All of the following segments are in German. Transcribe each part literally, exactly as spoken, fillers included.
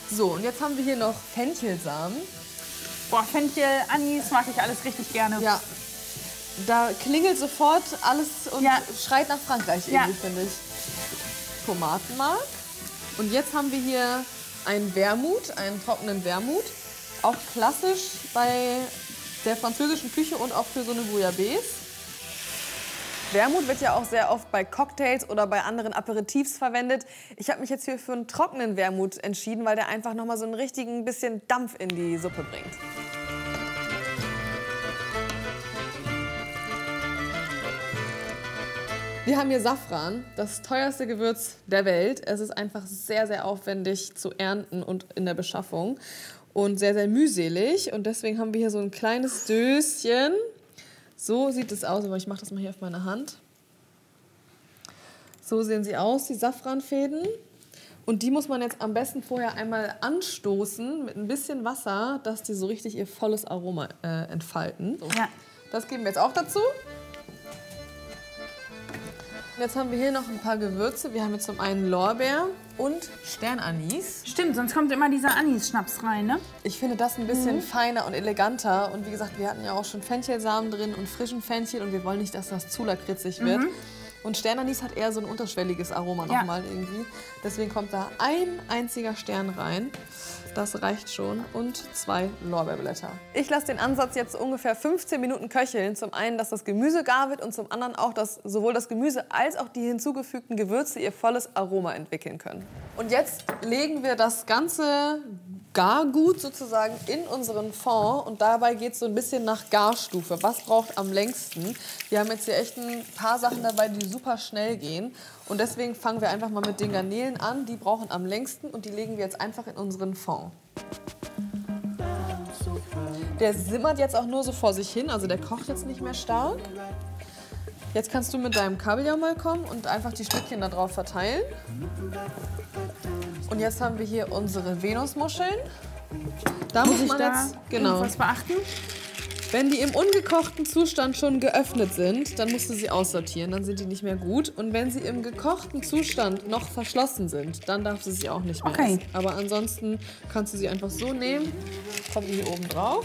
So, und jetzt haben wir hier noch Fenchelsamen. Boah, Fenchel, Anis mag ich alles richtig gerne. Ja, da klingelt sofort alles und ja. schreit nach Frankreich ja. irgendwie, finde ich. Tomatenmark. Und jetzt haben wir hier einen Wermut, einen trockenen Wermut. Auch klassisch bei der französischen Küche und auch für so eine Bouillabaisse. Wermut wird ja auch sehr oft bei Cocktails oder bei anderen Aperitifs verwendet. Ich habe mich jetzt hier für einen trockenen Wermut entschieden, weil der einfach noch mal so einen richtigen bisschen Dampf in die Suppe bringt. Wir haben hier Safran, das teuerste Gewürz der Welt. Es ist einfach sehr, sehr aufwendig zu ernten und in der Beschaffung und sehr, sehr mühselig. Und deswegen haben wir hier so ein kleines Döschen. So sieht es aus, aber ich mache das mal hier auf meine Hand. So sehen sie aus, die Safranfäden. Und die muss man jetzt am besten vorher einmal anstoßen mit ein bisschen Wasser, dass die so richtig ihr volles Aroma äh, entfalten. So. Ja. Das geben wir jetzt auch dazu. Jetzt haben wir hier noch ein paar Gewürze. Wir haben jetzt zum einen Lorbeer und Sternanis. Stimmt, sonst kommt immer dieser Anis-Schnaps rein, ne? Ich finde das ein bisschen Mhm. feiner und eleganter. Und wie gesagt, wir hatten ja auch schon Fenchelsamen drin und frischen Fenchel. Und wir wollen nicht, dass das zu lakritzig wird. Mhm. Und Sternanis hat eher so ein unterschwelliges Aroma Ja. nochmal irgendwie. Deswegen kommt da ein einziger Stern rein. Das reicht schon. Und zwei Lorbeerblätter. Ich lasse den Ansatz jetzt ungefähr fünfzehn Minuten köcheln. Zum einen, dass das Gemüse gar wird und zum anderen auch, dass sowohl das Gemüse als auch die hinzugefügten Gewürze ihr volles Aroma entwickeln können. Und jetzt legen wir das ganze Gargut sozusagen in unseren Fond und dabei geht es so ein bisschen nach Garstufe. Was braucht am längsten? Wir haben jetzt hier echt ein paar Sachen dabei, die super schnell gehen und deswegen fangen wir einfach mal mit den Garnelen an. Die brauchen am längsten und die legen wir jetzt einfach in unseren Fond. Der simmert jetzt auch nur so vor sich hin, also der kocht jetzt nicht mehr stark. Jetzt kannst du mit deinem Kabeljau mal kommen und einfach die Stückchen da drauf verteilen. Und jetzt haben wir hier unsere Venusmuscheln. Da muss, Muss ich man da jetzt genau. was beachten? Wenn die im ungekochten Zustand schon geöffnet sind, dann musst du sie aussortieren, dann sind die nicht mehr gut. Und wenn sie im gekochten Zustand noch verschlossen sind, dann darfst du sie auch nicht mehr Okay. essen. Aber ansonsten kannst du sie einfach so nehmen. Kommt die hier oben drauf.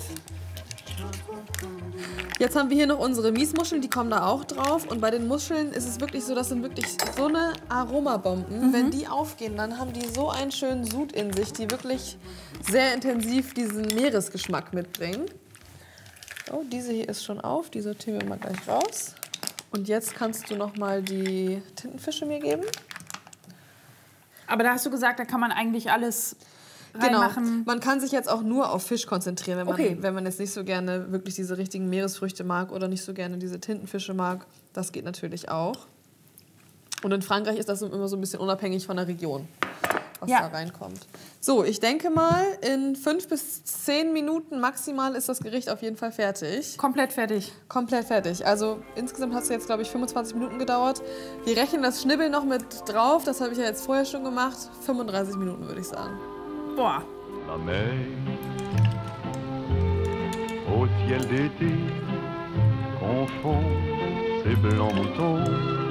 Jetzt haben wir hier noch unsere Miesmuscheln, die kommen da auch drauf. Und bei den Muscheln ist es wirklich so, das sind wirklich so eine Aromabomben. Mhm. Wenn die aufgehen, dann haben die so einen schönen Sud in sich, die wirklich sehr intensiv diesen Meeresgeschmack mitbringen. Oh, diese hier ist schon auf, die sortieren wir mal gleich raus. Und jetzt kannst du noch mal die Tintenfische mir geben. Aber da hast du gesagt, da kann man eigentlich alles Genau. reinmachen. Man kann sich jetzt auch nur auf Fisch konzentrieren, wenn man, Okay. wenn man jetzt nicht so gerne wirklich diese richtigen Meeresfrüchte mag oder nicht so gerne diese Tintenfische mag. Das geht natürlich auch. Und in Frankreich ist das immer so ein bisschen unabhängig von der Region, was Ja. da reinkommt. So, ich denke mal, in fünf bis zehn Minuten maximal ist das Gericht auf jeden Fall fertig. Komplett fertig. Komplett fertig. Also insgesamt hat es jetzt, glaube ich, fünfundzwanzig Minuten gedauert. Wir rechnen das Schnibbeln noch mit drauf. Das habe ich ja jetzt vorher schon gemacht. fünfunddreißig Minuten, würde ich sagen. Boah. La mer, au ciel d'été, confond ses blancs moutons